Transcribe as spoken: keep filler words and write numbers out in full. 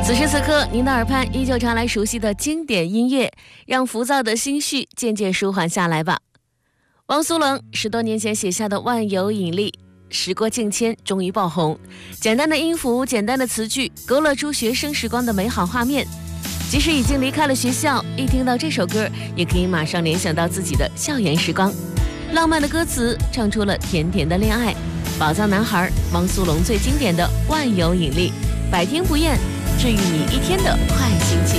此时此刻，您的耳畔依旧传来熟悉的经典音乐，让浮躁的心绪渐渐舒缓下来吧。汪苏泷十多年前写下的《万有引力》，时过境迁，终于爆红。简单的音符，简单的词句，勾勒出学生时光的美好画面。即使已经离开了学校，一听到这首歌，也可以马上联想到自己的校园时光。浪漫的歌词唱出了甜甜的恋爱。宝藏男孩汪苏泷最经典的《万有引力》，百听不厌，治愈你一天的坏心情。